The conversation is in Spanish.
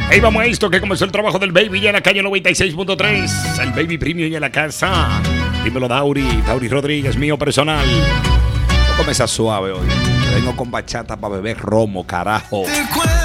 Hey, vamos a esto que comenzó el trabajo del Baby ya en la calle 96.3. El Baby Premium en la casa. Dímelo, Dauri Rodríguez, mío personal. Voy a comenzar suave hoy. Vengo con bachata para beber romo, carajo.